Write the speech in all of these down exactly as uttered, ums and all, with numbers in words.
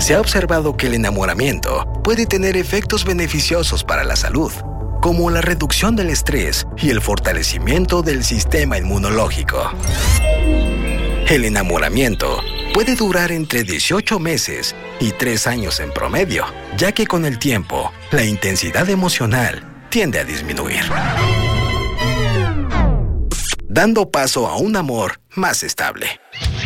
Se ha observado que el enamoramiento puede tener efectos beneficiosos para la salud, como la reducción del estrés y el fortalecimiento del sistema inmunológico. El enamoramiento puede durar entre dieciocho meses y tres años en promedio, ya que con el tiempo, la intensidad emocional tiende a disminuir, dando paso a un amor más estable.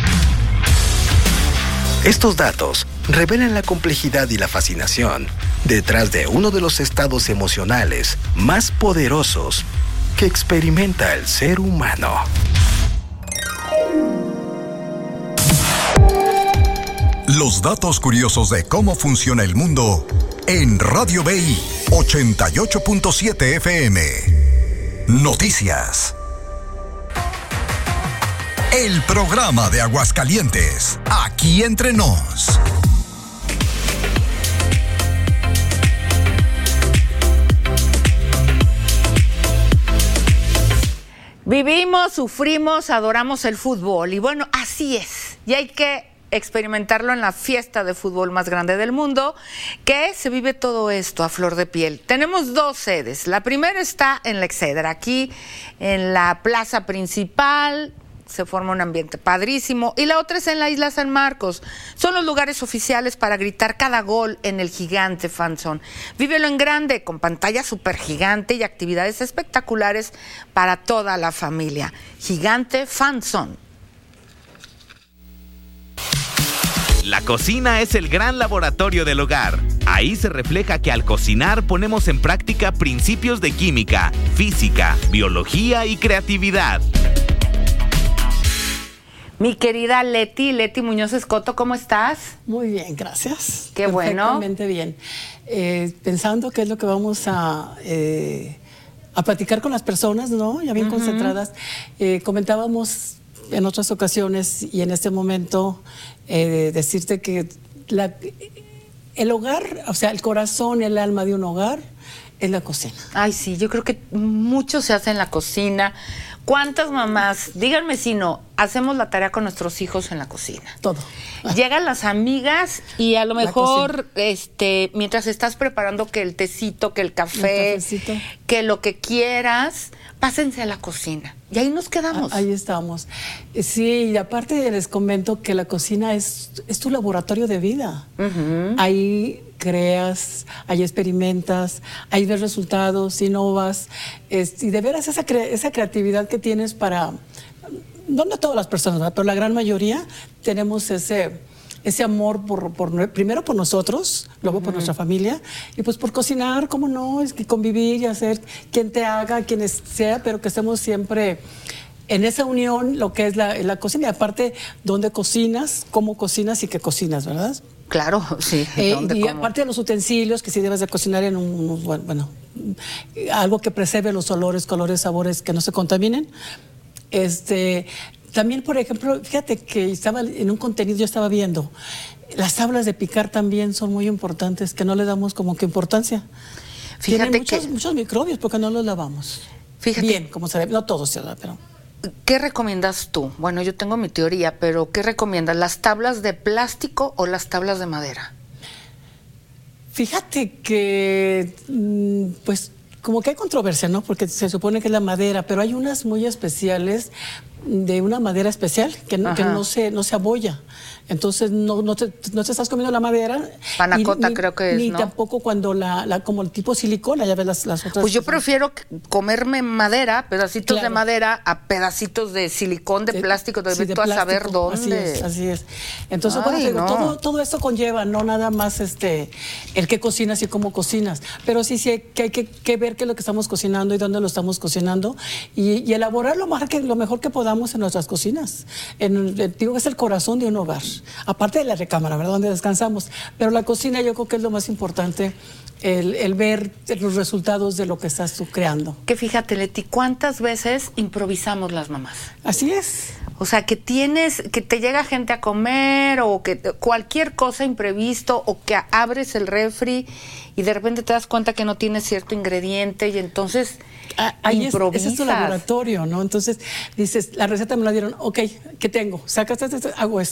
Estos datos revelan la complejidad y la fascinación detrás de uno de los estados emocionales más poderosos que experimenta el ser humano. Los datos curiosos de cómo funciona el mundo en Radio B I ochenta y ocho punto siete F M. Noticias. El programa de Aguascalientes, aquí entre nos. Vivimos, sufrimos, adoramos el fútbol. Y bueno, así es. Y hay que experimentarlo en la fiesta de fútbol más grande del mundo, que se vive todo esto a flor de piel. Tenemos dos sedes. La primera está en la Excedra, aquí en la plaza principal. Se forma un ambiente padrísimo. Y la otra es en la Isla San Marcos. Son los lugares oficiales para gritar cada gol en el gigante Fan Zone. Vívelo en grande, con pantalla súper gigante y actividades espectaculares para toda la familia. Gigante Fan Zone. La cocina es el gran laboratorio del hogar. Ahí se refleja que al cocinar ponemos en práctica principios de química, física, biología y creatividad. Mi querida Leti, Leti Muñoz Escoto, ¿cómo estás? Muy bien, gracias. Qué bueno. Perfectamente bien. Eh, pensando qué es lo que vamos a, eh, a platicar con las personas, ¿no? Ya bien uh-huh. concentradas. Eh, comentábamos en otras ocasiones y en este momento eh, decirte que la, el hogar, o sea, el corazón, el alma de un hogar es la cocina. Ay, sí, yo creo que mucho se hace en la cocina. ¿Cuántas mamás, díganme si no, hacemos la tarea con nuestros hijos en la cocina? Todo. Llegan las amigas y a lo mejor, este, mientras estás preparando que el tecito, que el café, el que lo que quieras, pásense a la cocina. Y ahí nos quedamos. Ahí estamos. Sí, y aparte les comento que la cocina es, es tu laboratorio de vida. Uh-huh. Ahí creas, ahí experimentas, ahí ves resultados, innovas. Es, y de veras esa, cre- esa creatividad que tienes para... No, no todas las personas, ¿verdad? Pero la gran mayoría tenemos ese... ese amor por, por primero por nosotros, luego uh-huh. por nuestra familia, y pues por cocinar, cómo no, es que convivir y hacer quien te haga, quien sea, pero que estemos siempre en esa unión, lo que es la, la cocina, y aparte, dónde cocinas, cómo cocinas y qué cocinas, ¿verdad? Claro, sí. Eh, ¿Dónde, y cómo? Aparte de los utensilios, que sí debes de cocinar en un, bueno, bueno, algo que preserve los olores, colores, sabores, que no se contaminen. Este... También, por ejemplo, fíjate que estaba en un contenido, yo estaba viendo, las tablas de picar también son muy importantes, que no le damos como que importancia. Fíjate Tienen muchos, que... muchos microbios porque no los lavamos. Fíjate. Bien, como se ve, no todos, pero... ¿Qué recomiendas tú? Bueno, yo tengo mi teoría, pero ¿qué recomiendas? ¿Las tablas de plástico o las tablas de madera? Fíjate que, pues, como que hay controversia, ¿no? Porque se supone que es la madera, pero hay unas muy especiales, de una madera especial que, que no se no se abolla. Entonces no, no, te, no te estás comiendo la madera. Panacota ni, creo que es, ni ¿no? tampoco cuando la, la como el tipo silicona, ya ves las, las otras. Pues yo prefiero comerme madera, pedacitos claro. de madera, a pedacitos de silicón, de, de plástico, de, sí, de plástico, a saber dónde. Así es, así es. Entonces, Ay, bueno, digo, no. todo, todo esto conlleva, no nada más este el que cocinas y cómo cocinas, pero sí, sí que hay que, que ver qué es lo que estamos cocinando y dónde lo estamos cocinando y, y elaborar lo, más que, lo mejor que podamos en nuestras cocinas. En, digo, es el corazón de un hogar. Aparte de la recámara, ¿verdad? Donde descansamos. Pero la cocina yo creo que es lo más importante, el, el ver los resultados de lo que estás tú creando. Que fíjate, Leti, ¿cuántas veces improvisamos las mamás? Así es. O sea, que tienes, que te llega gente a comer o que cualquier cosa imprevisto o que abres el refri y de repente te das cuenta que no tienes cierto ingrediente y entonces ah, ahí improvisas. Es, ese es tu laboratorio, ¿no? Entonces dices, la receta me la dieron, ok, ¿qué tengo? Sacas esto, hago esto.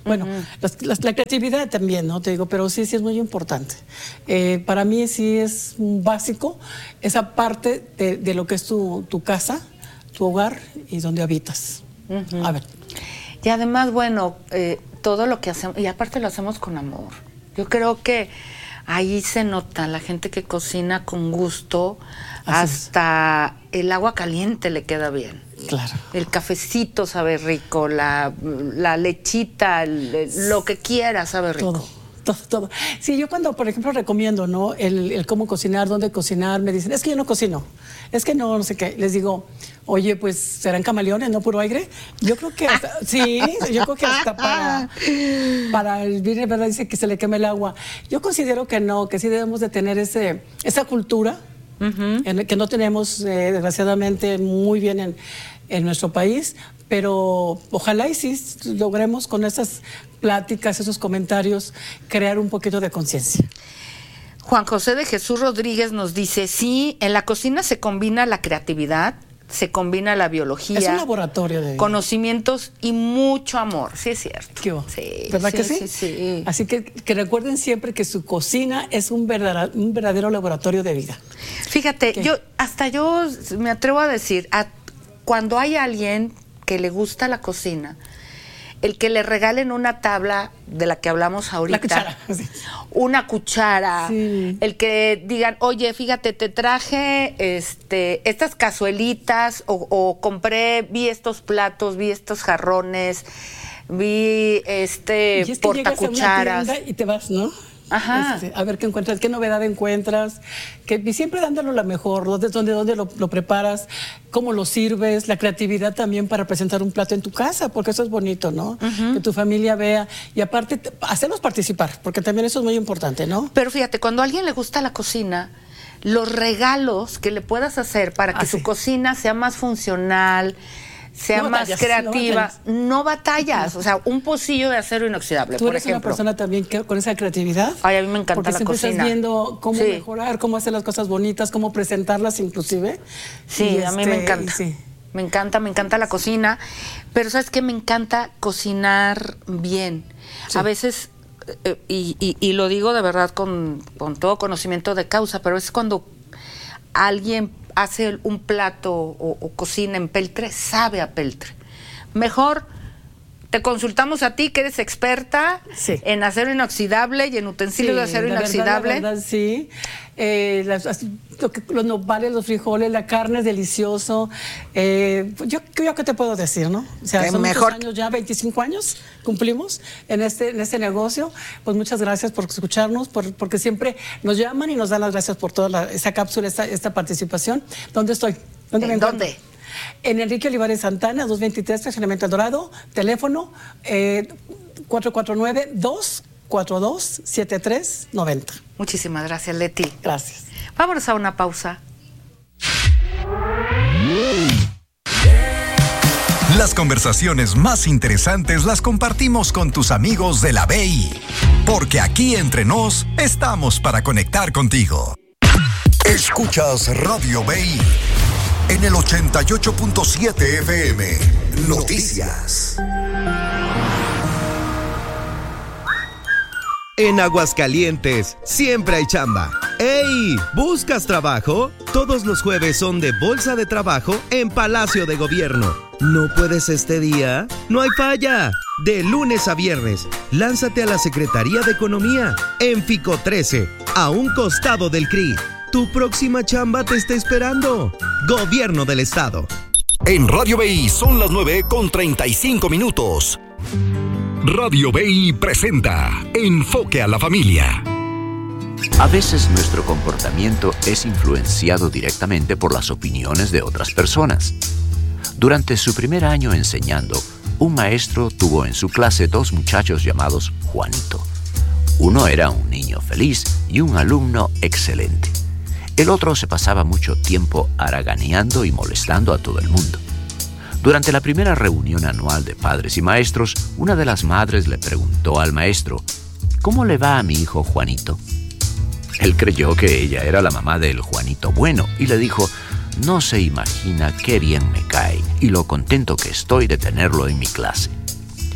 Bueno, uh-huh. las, las, la creatividad también, ¿no? Te digo, pero sí, sí es muy importante. Eh, para mí sí es básico esa parte de, de lo que es tu, tu casa, tu hogar y donde habitas. Uh-huh. A ver. Y además, bueno, eh, todo lo que hacemos, y aparte lo hacemos con amor. Yo creo que ahí se nota la gente que cocina con gusto, así hasta es. El agua caliente le queda bien. Claro. El cafecito sabe rico, la, la lechita, el, lo que quiera sabe rico. Todo, todo, todo. Sí, yo cuando, por ejemplo, recomiendo, ¿no? El, el cómo cocinar, dónde cocinar, me dicen, es que yo no cocino, es que no, no sé qué. Les digo, oye, pues, ¿serán camaleones, no puro aire? Yo creo que hasta, sí, yo creo que hasta para, para el vino, ¿verdad? Dice que se le queme el agua. Yo considero que no, que sí debemos de tener ese, esa cultura, uh-huh. en el que no tenemos, eh, desgraciadamente, muy bien en, en nuestro país, pero ojalá y sí logremos con esas pláticas, esos comentarios, crear un poquito de conciencia. Juan José de Jesús Rodríguez nos dice, sí, en la cocina se combina la creatividad, se combina la biología, es un laboratorio de conocimientos y mucho amor. Sí, es cierto. ¿Qué sí, ¿Verdad sí, que sí? Sí, sí. Así que, que recuerden siempre que su cocina es un verdadero, un verdadero laboratorio de vida. Fíjate, ¿Qué? yo hasta yo me atrevo a decir, a, cuando hay alguien que le gusta la cocina, el que le regalen una tabla de la que hablamos ahorita, la cuchara, sí. una cuchara, sí. el que digan, oye, fíjate, te traje este, estas cazuelitas, o, o compré, vi estos platos, vi estos jarrones, vi este y es que portacucharas. Llegas a una tienda y te vas, ¿no? Ajá. Este, a ver qué encuentras, qué novedad encuentras, que y siempre dándolo la mejor, dónde, dónde, dónde lo, lo preparas, cómo lo sirves, la creatividad también para presentar un plato en tu casa, porque eso es bonito, ¿no? Uh-huh. Que tu familia vea y aparte hacerlos participar, porque también eso es muy importante, ¿no? Pero fíjate, cuando a alguien le gusta la cocina, los regalos que le puedas hacer para que ah, su sí. cocina sea más funcional, sea no más batallas, creativa, no, no batallas, o sea, un pocillo de acero inoxidable, ¿Tú por eres ejemplo. una persona también que, con esa creatividad? Ay, a mí me encanta porque la siempre cocina. Estás viendo cómo sí. mejorar, cómo hacer las cosas bonitas, cómo presentarlas inclusive. Sí, y a este, mí me encanta. Sí. Me encanta, me encanta la cocina, pero ¿sabes qué? Me encanta cocinar bien. Sí. A veces, eh, y, y, y lo digo de verdad con, con todo conocimiento de causa, pero es cuando alguien hace un plato o, o cocina en peltre, sabe a peltre. Mejor te consultamos a ti, que eres experta sí. en acero inoxidable y en utensilios sí, de acero la inoxidable. Verdad, la verdad, sí. Eh, las, lo que, los nopales, los frijoles, la carne es delicioso. Eh, yo, yo qué te puedo decir, ¿no? O sea, son mejor... muchos años ya, veinticinco años cumplimos en este, en este negocio. Pues muchas gracias por escucharnos, por, porque siempre nos llaman y nos dan las gracias por toda la, esta cápsula, esta, esta participación. ¿Dónde estoy? ¿Dónde me encuentro? ¿Dónde? En Enrique Olivares Santana, doscientos veintitrés, Fraccionamiento El Dorado, teléfono eh, cuatro cuatro nueve, dos cuatro dos, siete tres nueve cero. Muchísimas gracias, Leti. Gracias. Vámonos a una pausa. Las conversaciones más interesantes las compartimos con tus amigos de la B I, porque aquí entre nos estamos para conectar contigo. Escuchas Radio B I en el ochenta y ocho punto siete F M. Noticias. En Aguascalientes siempre hay chamba. ¡Ey! ¿Buscas trabajo? Todos los jueves son de Bolsa de Trabajo en Palacio de Gobierno. ¿No puedes este día? ¡No hay falla! De lunes a viernes, lánzate a la Secretaría de Economía en Fico trece, a un costado del C R I. Tu próxima chamba te está esperando. Gobierno del Estado. En Radio B I son las nueve con treinta y cinco minutos. Radio B I presenta Enfoque a la Familia. A veces nuestro comportamiento es influenciado directamente por las opiniones de otras personas. Durante su primer año enseñando, un maestro tuvo en su clase dos muchachos llamados Juanito. Uno era un niño feliz y un alumno excelente. El otro se pasaba mucho tiempo haraganeando y molestando a todo el mundo. Durante la primera reunión anual de padres y maestros, una de las madres le preguntó al maestro, ¿cómo le va a mi hijo Juanito? Él creyó que ella era la mamá del Juanito bueno y le dijo, no se imagina qué bien me cae y lo contento que estoy de tenerlo en mi clase.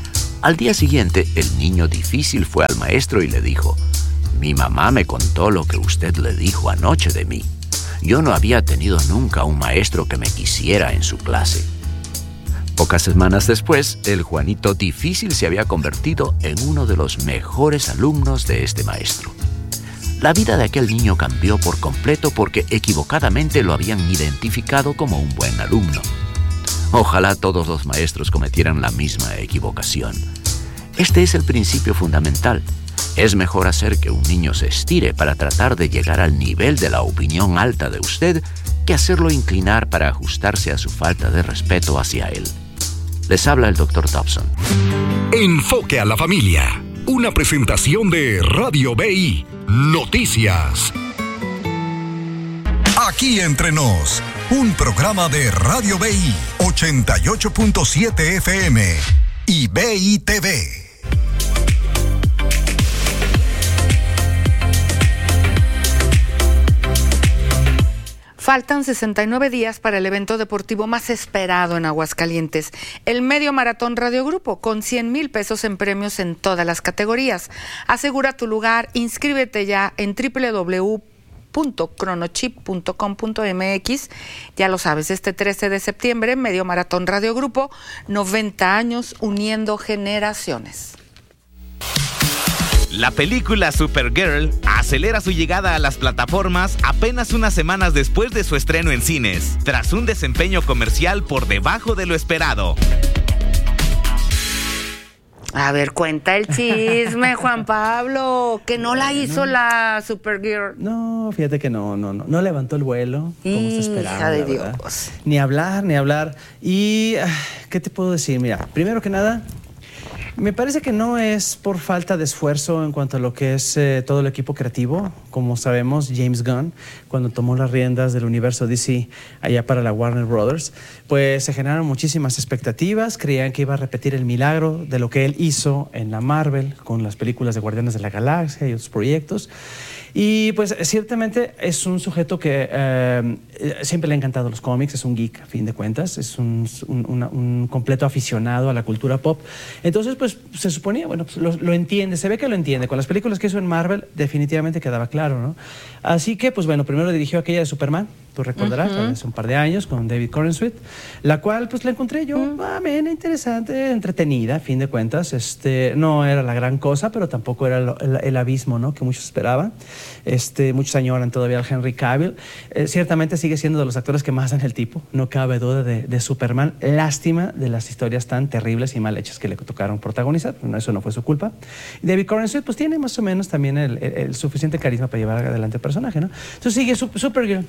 Al día siguiente, el niño difícil fue al maestro y le dijo: «Mi mamá me contó lo que usted le dijo anoche de mí. Yo no había tenido nunca un maestro que me quisiera en su clase». Pocas semanas después, el Juanito difícil se había convertido en uno de los mejores alumnos de este maestro. La vida de aquel niño cambió por completo porque equivocadamente lo habían identificado como un buen alumno. Ojalá todos los maestros cometieran la misma equivocación. Este es el principio fundamental. Es mejor hacer que un niño se estire para tratar de llegar al nivel de la opinión alta de usted que hacerlo inclinar para ajustarse a su falta de respeto hacia él. Les habla el doctor Dobson. Enfoque a la familia. Una presentación de Radio B I Noticias. Aquí entre nos, un programa de Radio B I ochenta y ocho punto siete F M y B I T V. Faltan sesenta y nueve días para el evento deportivo más esperado en Aguascalientes, el Medio Maratón Radio Grupo, con cien mil pesos en premios en todas las categorías. Asegura tu lugar, inscríbete ya en doble u doble u doble u punto cronochip punto com punto m x. Ya lo sabes, este trece de septiembre, Medio Maratón Radio Grupo, noventa años uniendo generaciones. La película Supergirl acelera su llegada a las plataformas apenas unas semanas después de su estreno en cines, tras un desempeño comercial por debajo de lo esperado. A ver, cuenta el chisme, Juan Pablo, que no la hizo no. la Supergirl. No, fíjate que no, no, no, no levantó el vuelo como se esperaba. Hija de Dios. Ni hablar, ni hablar. Y, ¿qué te puedo decir? Mira, primero que nada, me parece que no es por falta de esfuerzo en cuanto a lo que es eh, todo el equipo creativo. Como sabemos, James Gunn, cuando tomó las riendas del universo D C allá para la Warner Brothers, pues se generaron muchísimas expectativas. Creían que iba a repetir el milagro de lo que él hizo en la Marvel con las películas de Guardianes de la Galaxia y otros proyectos. Y pues ciertamente es un sujeto que eh, siempre le han encantado los cómics, es un geek a fin de cuentas, es un, un, una, un completo aficionado a la cultura pop. Entonces pues se suponía, bueno, pues lo, lo entiende, se ve que lo entiende. Con las películas que hizo en Marvel definitivamente quedaba claro, ¿no? Así que pues bueno, primero dirigió aquella de Superman, tú recordarás, uh-huh. hace un par de años con David Corenswet, la cual pues la encontré yo, uh-huh. ah, bien, interesante, entretenida, a fin de cuentas. Este, no era la gran cosa, pero tampoco era el, el, el abismo, ¿no?, que muchos esperaban. Este, muchos añoran todavía al Henry Cavill. Eh, ciertamente sigue siendo de los actores que más dan el tipo, no cabe duda de, de Superman. Lástima de las historias tan terribles y mal hechas que le tocaron protagonizar, no, eso no fue su culpa. Y David Corenswet pues tiene más o menos también el, el, el suficiente carisma para llevar adelante el personaje, ¿no? Entonces sigue Supergirl.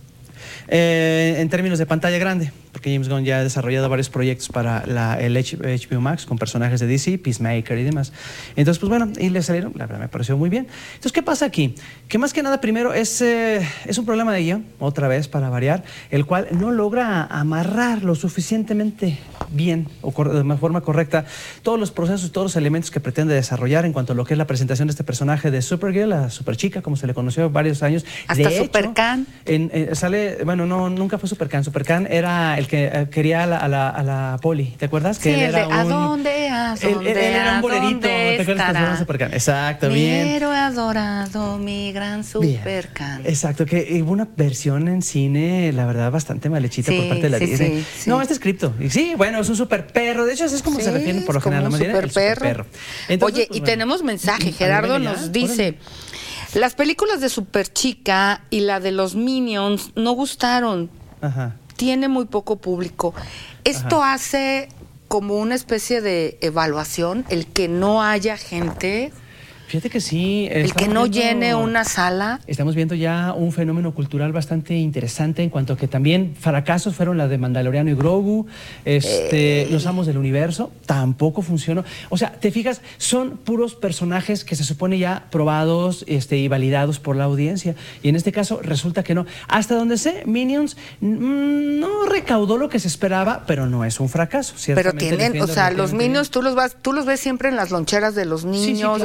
Eh, en términos de pantalla grande, porque James Gunn ya ha desarrollado varios proyectos para la, el H B O Max con personajes de D C, Peacemaker y demás. Entonces, pues bueno, y le salieron, la verdad me pareció muy bien. Entonces, ¿qué pasa aquí? Que más que nada, primero, es, eh, es un problema de guión, otra vez para variar, el cual no logra amarrar lo suficientemente bien o de forma correcta todos los procesos, todos los elementos que pretende desarrollar en cuanto a lo que es la presentación de este personaje de Supergirl, la Superchica, como se le conoció varios años. Hasta de Supercan. En, en, sale, bueno, no, nunca fue Supercan. Supercan era el que eh, quería a la, a, la, a la Poli, ¿te acuerdas? Que sí, él era de, ¿a un, dónde? ¿A dónde? Él, él era un bolerito, ¿te acuerdas que se Supercan? Exacto, mi bien. Mi héroe adorado, mi gran Supercan. Bien. Exacto, que hubo una versión en cine, la verdad, bastante mal hechita sí, por parte de la sí, Disney. Sí, sí. No, este es cripto. Y sí, bueno, es un super perro. De hecho, así es como sí, se refieren por lo general. Como un super perro. perro. Entonces, Oye, pues, y bueno, tenemos mensaje. Gerardo nos dice... Las películas de Superchica y la de los Minions no gustaron. Ajá. Tiene muy poco público. Esto Ajá. hace como una especie de evaluación, el que no haya gente... Fíjate que sí. El que no viendo, llene una sala. Estamos viendo ya un fenómeno cultural bastante interesante en cuanto a que también fracasos fueron la de Mandaloriano y Grogu, este, eh. Los Amos del Universo, tampoco funcionó. O sea, te fijas, son puros personajes que se supone ya probados este, y validados por la audiencia. Y en este caso resulta que no. Hasta donde sé, Minions mmm, no recaudó lo que se esperaba, pero no es un fracaso. Pero tienen, o sea, los Minions tú los vas, tú los ves siempre en las loncheras de los niños, sí, sí, claro. o sea,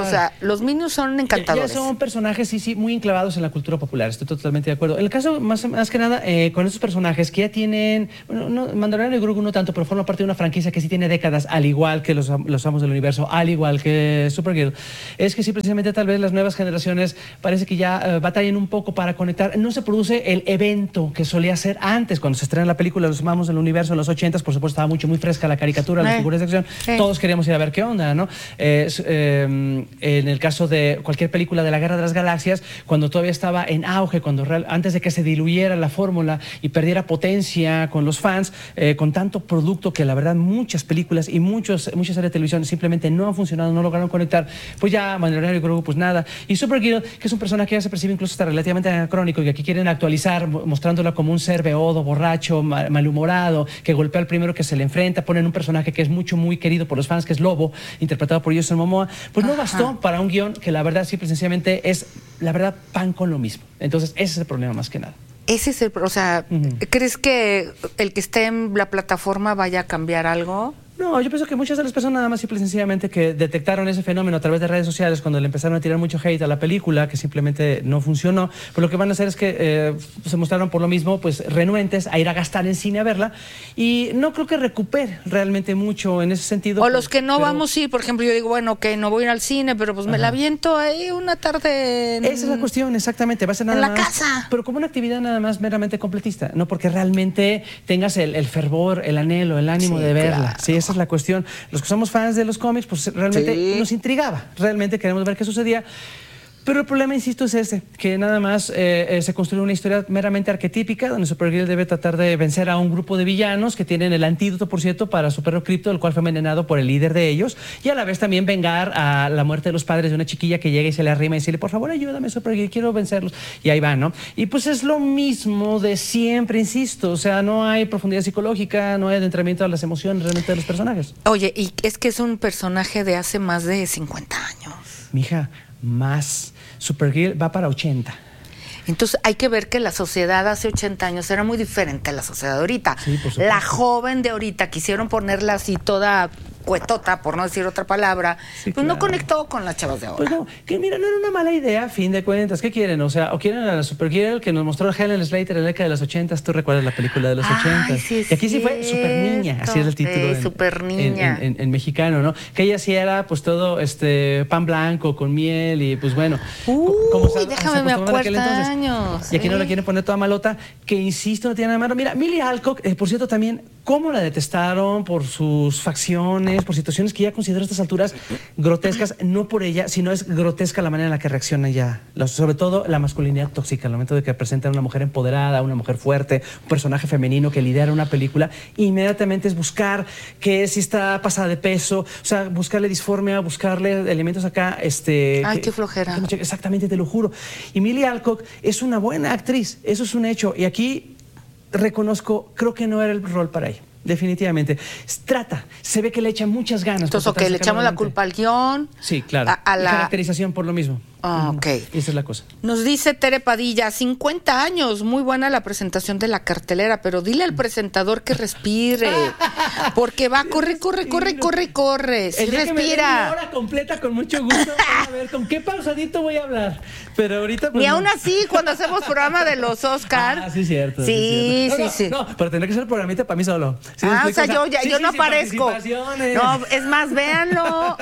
Los Minions son encantadores. Ya son personajes, sí, sí, muy enclavados en la cultura popular. Estoy totalmente de acuerdo. En el caso, más, más que nada, eh, con estos personajes que ya tienen... Bueno, no, Mandalorian y Grogu no tanto, pero forman parte de una franquicia que sí tiene décadas, al igual que los, los amos del universo, al igual que Supergirl. Es que sí, precisamente, tal vez las nuevas generaciones parece que ya uh, batallan un poco para conectar. No se produce el evento que solía ser antes, cuando se estrena la película Los amos del universo en los ochentas. Por supuesto, estaba mucho, muy fresca la caricatura, eh, las figuras de acción. Eh. Todos queríamos ir a ver qué onda, ¿no? Eh, eh, en el caso de cualquier película de la Guerra de las Galaxias, cuando todavía estaba en auge, cuando real, antes de que se diluyera la fórmula y perdiera potencia con los fans, eh, con tanto producto que la verdad muchas películas y muchos, muchas series de televisión simplemente no han funcionado, no lograron conectar, pues ya Mandalorian y Grogu, pues nada. Y Supergirl, que es un personaje que ya se percibe incluso hasta relativamente anacrónico y que aquí quieren actualizar, mostrándola como un ser beodo, borracho, mal, malhumorado, que golpea al primero que se le enfrenta, ponen un personaje que es mucho, muy querido por los fans, que es Lobo, interpretado por Jason Momoa, pues no bastó Ajá. para un guión que la verdad simple y sencillamente es, la verdad, pan con lo mismo. Entonces ese es el problema más que nada. Ese es el, o sea, uh-huh. ¿crees que el que esté en la plataforma vaya a cambiar algo? No, yo pienso que muchas de las personas nada más simple y sencillamente que detectaron ese fenómeno a través de redes sociales cuando le empezaron a tirar mucho hate a la película, que simplemente no funcionó, pues lo que van a hacer es que eh, se mostraron por lo mismo pues renuentes a ir a gastar en cine a verla, y no creo que recupere realmente mucho en ese sentido. O pues, los que no pero... vamos a ir, por ejemplo, yo digo, bueno, ok, no voy a ir al cine, pero pues Ajá. me la aviento ahí una tarde en... Esa es la cuestión, exactamente, va a ser nada en la más, casa. Pero como una actividad nada más meramente completista, no porque realmente tengas el, el fervor, el anhelo, el ánimo sí, de verla. Claro. Sí, esa es la cuestión. Los que somos fans de los cómics, pues realmente sí. nos intrigaba, realmente queremos ver qué sucedía. Pero el problema, insisto, es este, que nada más eh, eh, se construye una historia meramente arquetípica, donde Supergirl debe tratar de vencer a un grupo de villanos que tienen el antídoto, por cierto, para su perro Krypto, el cual fue envenenado por el líder de ellos, y a la vez también vengar a la muerte de los padres de una chiquilla que llega y se le arrima y dice, por favor, ayúdame, Supergirl, quiero vencerlos. Y ahí va, ¿no? Y pues es lo mismo de siempre, insisto, o sea, no hay profundidad psicológica, no hay adentramiento a las emociones realmente de los personajes. Oye, y es que es un personaje de hace más de cincuenta años. Mija, más. Supergirl va para ochenta. Entonces hay que ver que la sociedad hace ochenta años era muy diferente a la sociedad de ahorita. Sí, por supuesto. La joven de ahorita quisieron ponerla así toda cuetota, por no decir otra palabra, sí, pues claro. no conectó con las chavas de ahora. Pues no, que mira, no era una mala idea, a fin de cuentas. ¿Qué quieren? O sea, o quieren a la Supergirl que nos mostró Helen Slater en la década de los ochentas. ¿Tú recuerdas la película de los ochentas? Sí, y aquí sí cierto. fue Super Niña, así es el título. Eh, en, Super Niña. En, en, en, en mexicano, ¿no? Que ella sí era pues todo este pan blanco con miel y pues bueno. Uy, como se, déjame, me acuerdo años. Y aquí ¿sí? no la quieren poner toda malota, que insisto, no tiene nada malo. Mira, Millie Alcock, eh, por cierto, también, cómo la detestaron por sus facciones, por situaciones que ya considero a estas alturas grotescas, no por ella, sino es grotesca la manera en la que reacciona ella, sobre todo la masculinidad tóxica, al momento de que presentan una mujer empoderada, una mujer fuerte, un personaje femenino que lidera una película, inmediatamente es buscar que si está pasada de peso, o sea, buscarle disformia, buscarle elementos acá, este... Ay, que, qué flojera. Que, exactamente, te lo juro. Y Millie Alcock es una buena actriz, eso es un hecho, y aquí reconozco, creo que no era el rol para ella. Definitivamente. Trata, se ve que le echa muchas ganas. Entonces, ok, le echamos la culpa al guión. Sí, claro. A, a la y caracterización por lo mismo. Oh, ok. Esa es la cosa. Nos dice Tere Padilla, cincuenta años, muy buena la presentación de la cartelera, pero dile al presentador que respire, porque va, corre, corre, corre, corre, corre, sí, el día respira. Que me den una hora completa, con mucho gusto, a ver con qué pausadito voy a hablar. Pero ahorita... Pues, Ni no. aún así, cuando hacemos programa de los Oscars. Ah, sí, cierto. Sí, sí, sí, cierto. sí. No, no, no, pero tendré que ser programita para mí solo. ¿Sí ah, o sea, yo, ya, sí, yo sí, no sí, aparezco. No, es más, véanlo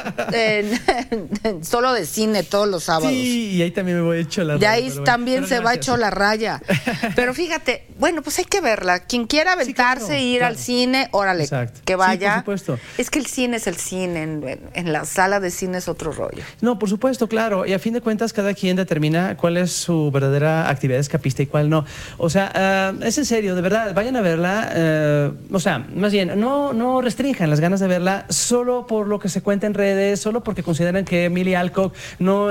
en, solo de cine todos los sábados. Sí, y ahí también me voy hecho la raya. Y ahí bueno, también se va hecho la raya. Pero fíjate, bueno, pues hay que verla. Quien quiera aventarse e sí, claro, ir claro. al cine, órale, Exacto. que vaya. Sí, por supuesto. Es que el cine es el cine, en, en la sala de cine es otro rollo. No, por supuesto, claro. Y a fin de cuentas, cada quien determina cuál es su verdadera actividad escapista y cuál no. O sea, uh, es en serio, de verdad, vayan a verla. Uh, o sea, más bien, no, no restrinjan las ganas de verla solo por lo que se cuenta en redes, solo porque consideran que Millie Alcock no es la,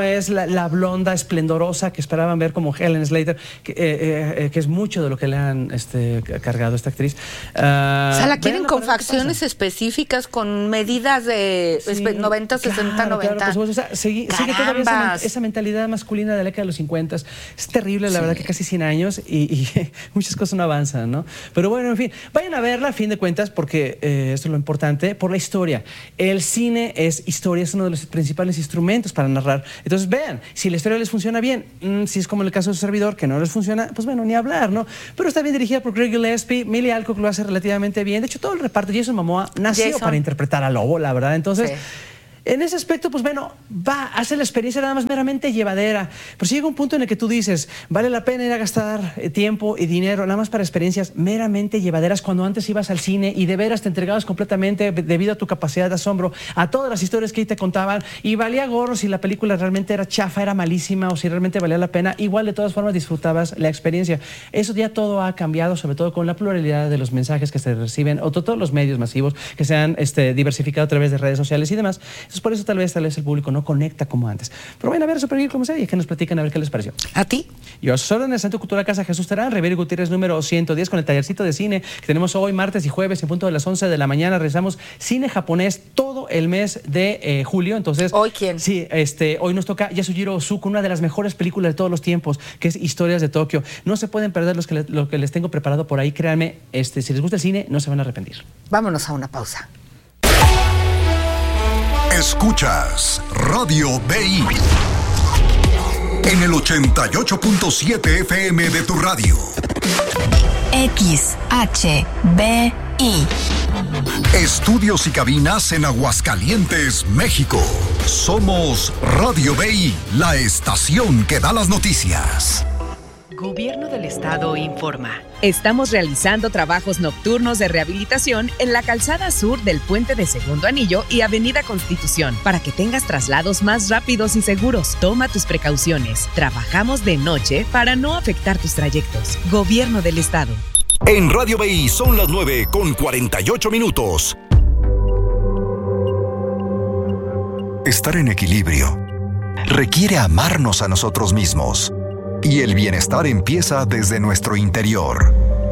la blonda esplendorosa que esperaban ver como Helen Slater, que, eh, eh, que es mucho de lo que le han este, cargado esta actriz. Uh, o sea, la quieren con facciones específicas, con medidas de sí, noventa, sesenta, claro, noventa. Claro, pues, o sea, sigue, sigue todavía esa, esa mentalidad masculina de la década de los cincuenta. Es terrible, la sí. verdad, que casi cien años y, y muchas cosas no avanzan, ¿no? Pero bueno, en fin, vayan a verla a fin de cuentas porque eh, esto es lo importante, por la historia. El cine es historia, es uno de los principales instrumentos para narrar. Entonces, vean, si la historia les funciona bien, mmm, si es como el caso de su servidor, que no les funciona, pues bueno, ni hablar, ¿no? Pero está bien dirigida por Greg Gillespie, Millie Alcock lo hace relativamente bien. De hecho, todo el reparto, Jason Momoa nació Jason. para interpretar a Lobo, la verdad. Entonces... Sí. En ese aspecto, pues bueno, va a hacer la experiencia nada más meramente llevadera. Pero si llega un punto en el que tú dices, vale la pena ir a gastar tiempo y dinero nada más para experiencias meramente llevaderas, cuando antes ibas al cine y de veras te entregabas completamente debido a tu capacidad de asombro a todas las historias que ahí te contaban y valía gorro si la película realmente era chafa, era malísima o si realmente valía la pena, igual de todas formas disfrutabas la experiencia. Eso ya todo ha cambiado, sobre todo con la pluralidad de los mensajes que se reciben o todos los medios masivos que se han este, diversificado a través de redes sociales y demás. Por eso tal vez, tal vez el público no conecta como antes. Pero vayan a ver Supergeek como sea y que nos platican a ver qué les pareció. ¿A ti? Yo a sus órdenes, Centro Cultural Casa Jesús Terán, Rivero Gutiérrez número ciento diez con el tallercito de cine que tenemos hoy martes y jueves en punto de las once de la mañana. Realizamos cine japonés todo el mes de eh, julio. Entonces, ¿hoy quién? Sí, este, hoy nos toca Yasujiro Ozuko, una de las mejores películas de todos los tiempos, que es Historias de Tokio. No se pueden perder los que le, lo que les tengo preparado por ahí. Créanme, este, si les gusta el cine, no se van a arrepentir. Vámonos a una pausa. Escuchas Radio B I en el ochenta y ocho punto siete F M de tu radio. X H B I. Estudios y cabinas en Aguascalientes, México. Somos Radio B I, la estación que da las noticias. Gobierno del Estado informa. Estamos realizando trabajos nocturnos de rehabilitación en la calzada sur del Puente de Segundo Anillo y Avenida Constitución para que tengas traslados más rápidos y seguros. Toma tus precauciones. Trabajamos de noche para no afectar tus trayectos. Gobierno del Estado. En Radio B I son las nueve con cuarenta y ocho minutos. Estar en equilibrio requiere amarnos a nosotros mismos. Y el bienestar empieza desde nuestro interior.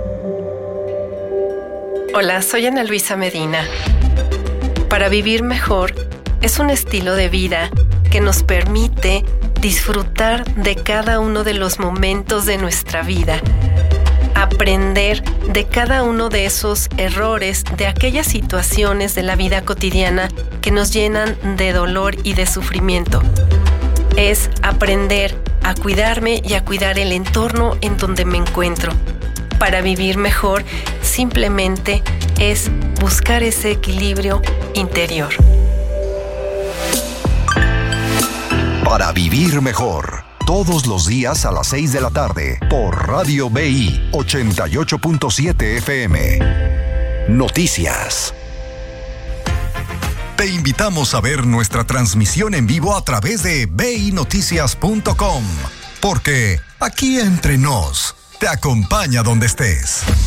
Hola, soy Ana Luisa Medina. Para vivir mejor es un estilo de vida que nos permite disfrutar de cada uno de los momentos de nuestra vida, aprender de cada uno de esos errores, de aquellas situaciones de la vida cotidiana que nos llenan de dolor y de sufrimiento. Es aprender a cuidarme y a cuidar el entorno en donde me encuentro. Para vivir mejor, simplemente es buscar ese equilibrio interior. Para vivir mejor, todos los días a las seis de la tarde, por Radio B I ochenta y ocho punto siete F M. Noticias. Te invitamos a ver nuestra transmisión en vivo a través de b i noticias punto com, porque aquí entre nos te acompaña donde estés.